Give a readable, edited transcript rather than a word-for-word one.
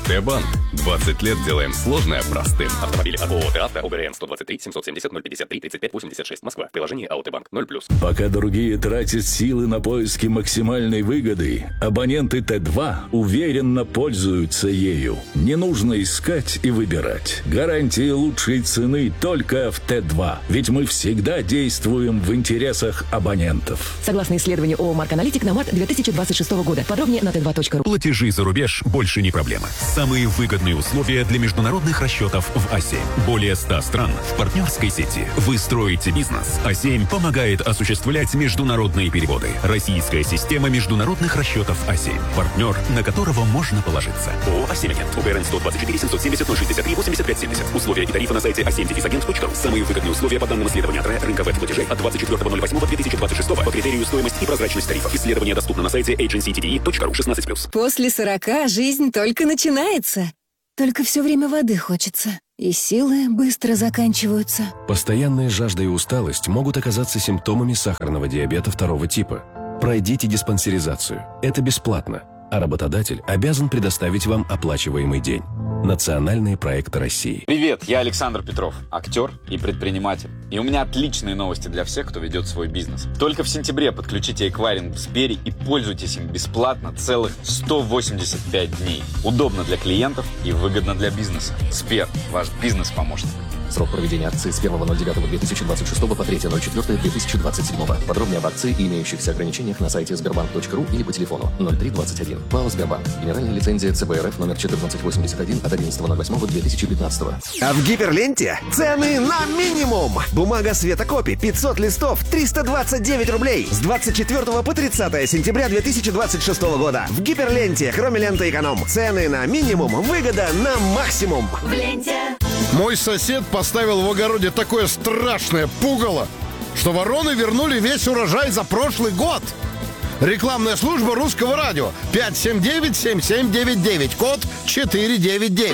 Австрия-банк. 20 лет делаем сложное простым. Автомобили от ООО «Авто», ОГРН 123 770 053 35 86, Москва. В приложении «Аутобанк» 0+. Пока другие тратят силы на поиски максимальной выгоды, абоненты Т2 уверенно пользуются ею. Не нужно искать и выбирать. Гарантии лучшей цены только в Т2. Ведь мы всегда действуем в интересах абонентов. Согласно исследованию ООО «Марк Аналитик» на март 2026 года. Подробнее на t2.ru. Платежи за рубеж больше не проблема. Самые выгодные условия для международных расчетов в А7. Более 100 стран в партнерской сети. Вы строите бизнес. А7 помогает осуществлять международные переводы. Российская система международных расчетов А7. Партнер, на которого можно положиться. ООО «А7 Агент». ОГРН 124 770 063 85 70. Условия и тарифы на сайте a7-agent.ru. Самые выгодные условия по данным исследования ТРЭ рынка веб-платежей от 24.08.2026 по критерию стоимость и прозрачность тарифов. Исследование доступно на сайте agencytde.ru 16+. После 40 жизнь только начинается. Только все время воды хочется. И силы быстро заканчиваются. Постоянная жажда и усталость могут оказаться симптомами сахарного диабета 2 типа. Пройдите диспансеризацию. Это бесплатно. А работодатель обязан предоставить вам оплачиваемый день. Национальные проекты России. Привет, я Александр Петров, актер и предприниматель. И у меня отличные новости для всех, кто ведет свой бизнес. Только в сентябре подключите эквайринг в Сбере и пользуйтесь им бесплатно целых 185 дней. Удобно для клиентов и выгодно для бизнеса. Сбер, ваш бизнес-помощник. Срок проведения акции с 1.09.2026 по 3.04.2027. Подробнее об акции и имеющихся ограничениях на сайте sberbank.ru или по телефону 0321. ПАО «Сбербанк». Генеральная лицензия ЦБРФ номер 1481 от 11.08.2015. А в Гиперленте цены на минимум. Бумага Светокопи 500 листов 329 рублей с 24 по 30 сентября 2026 года. В Гиперленте, кроме ленты эконом, цены на минимум, выгода на максимум. В ленте. Мой сосед поставил в огороде такое страшное пугало, что вороны вернули весь урожай за прошлый год. Рекламная служба Русского радио 579-7799, код 499.